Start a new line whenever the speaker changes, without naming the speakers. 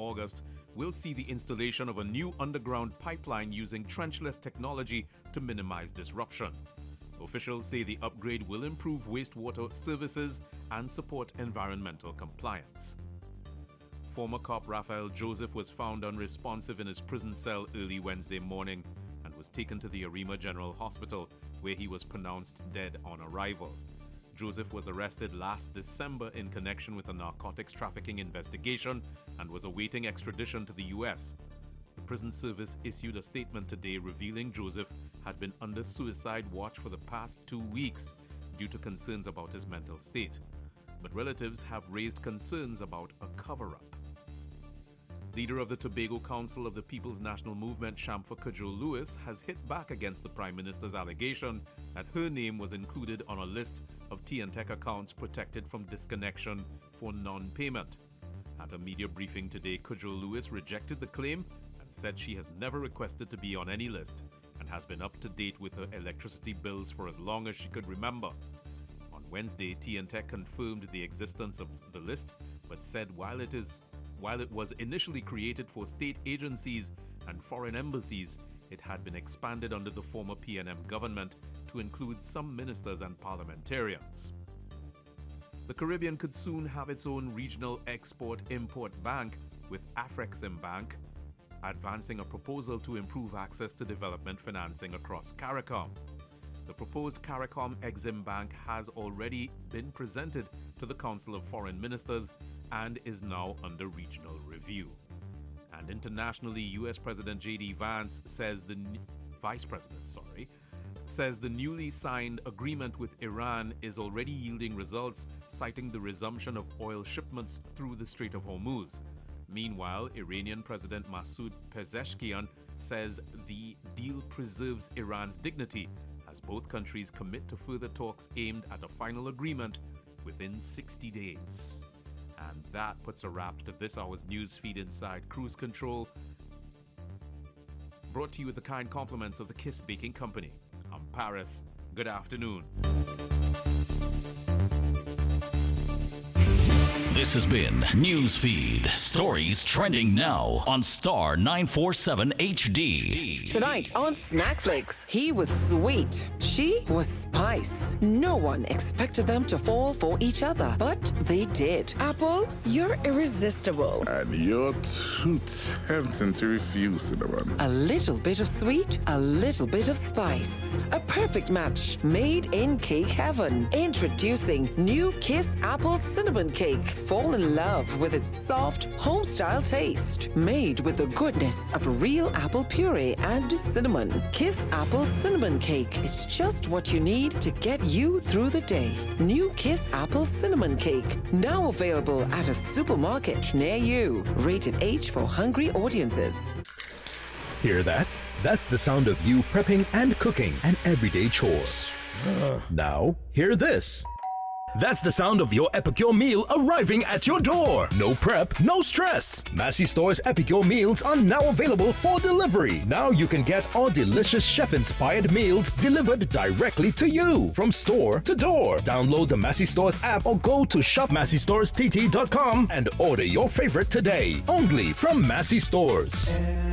August will see the installation of a new underground pipeline using trenchless technology to minimize disruption. Officials say the upgrade will improve wastewater services and support environmental compliance. Former cop Raphael Joseph was found unresponsive in his prison cell early Wednesday morning and was taken to the Arima General Hospital, where he was pronounced dead on arrival. Joseph was arrested last December in connection with a narcotics trafficking investigation and was awaiting extradition to the U.S. The prison service issued a statement today revealing Joseph had been under suicide watch for the past 2 weeks due to concerns about his mental state. But relatives have raised concerns about a cover-up. Leader of the Tobago Council of the People's National Movement, Shamfa Cudjoe-Lewis, has hit back against the Prime Minister's allegation that her name was included on a list of TNTech accounts protected from disconnection for non-payment. At a media briefing today, Cudjoe-Lewis rejected the claim and said she has never requested to be on any list and has been up to date with her electricity bills for as long as she could remember. On Wednesday, TNTech confirmed the existence of the list, but said while it was initially created for state agencies and foreign embassies, it had been expanded under the former PNM government to include some ministers and parliamentarians. The Caribbean could soon have its own regional export-import bank, with Afreximbank advancing a proposal to improve access to development financing across CARICOM. The proposed CARICOM Exim Bank has already been presented to the Council of Foreign Ministers and is now under regional review. And internationally, U.S. President J.D. Vance says Vice President says the newly signed agreement with Iran is already yielding results, citing the resumption of oil shipments through the Strait of Hormuz. Meanwhile, Iranian President Masoud Pezeshkian says the deal preserves Iran's dignity as both countries commit to further talks aimed at a final agreement within 60 days. And that puts a wrap to this hour's news feed inside Cruise Control, brought to you with the kind compliments of the Kiss Baking Company. I'm Paris. Good afternoon.
This has been Newsfeed. Stories trending now on Star 947 HD.
Tonight on Snackflix, he was sweet. She was spice. No one expected them to fall for each other, but they did.
Apple, you're irresistible.
And you're too tempting to refuse, Cinnamon.
A little bit of sweet, a little bit of spice. A perfect match made in cake heaven. Introducing new Kiss Apple Cinnamon Cake. Fall in love with its soft, home-style taste. Made with the goodness of real apple puree and cinnamon. Kiss Apple Cinnamon Cake. It's just what you need to get you through the day. New Kiss Apple Cinnamon Cake. Now available at a supermarket near you. Rated H for hungry audiences.
Hear that? That's the sound of you prepping and cooking an everyday chore. Now, hear this. That's the sound of your Epicure meal arriving at your door. No prep, no stress. Massey Store's Epicure meals are now available for delivery. Now you can get our delicious chef-inspired meals delivered directly to you from store to door. Download the Massey Stores app or go to shopmasseystorest.com and order your favorite today. Only from Massey Stores.